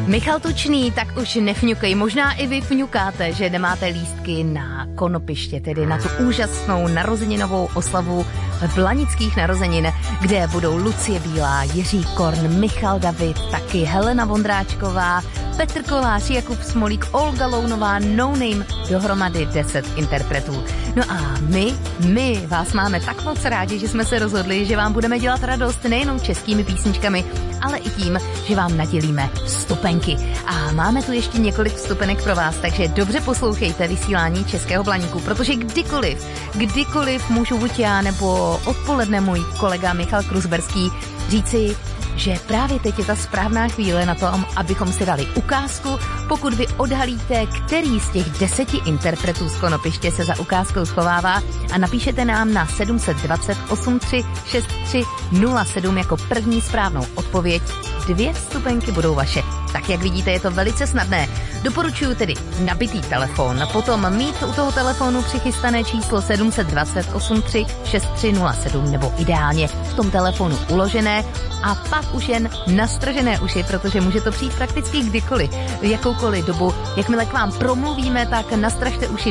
Michal Tučný, tak už nefňukej. Možná i vy fňukáte, že nemáte lístky na konopiště, tedy na tu úžasnou narozeninovou oslavu blanických narozenin, kde budou Lucie Bílá, Jiří Korn, Michal David, taky Helena Vondráčková, Petr Kolář, Jakub Smolík, Olga Lounová, No Name, dohromady 10 interpretů. No a my vás máme tak moc rádi, že jsme se rozhodli, že vám budeme dělat radost nejenom českými písničkami, ale i tím, že vám nadělíme vstupenky. A máme tu ještě několik vstupenek pro vás, takže dobře poslouchejte vysílání Českého Blaníku, protože kdykoliv můžu buď já nebo odpoledne můj kolega Michal Kruzberský říci, že právě teď je ta správná chvíle na tom, abychom si dali ukázku. Pokud vy odhalíte, který z těch 10 interpretů z konopiště se za ukázkou schovává a napíšete nám na 720 83 63 07 jako první správnou odpověď, 2 vstupenky budou vaše. Tak jak vidíte, je to velice snadné. Doporučuji tedy nabitý telefon, potom mít u toho telefonu přichystané číslo 720 83 63 07 nebo ideálně v tom telefonu uložené a pak už jen nastržené uši, protože může to přijít prakticky kdykoliv, v jakoukoliv dobu. Jakmile k vám promluvíme, tak nastražte uši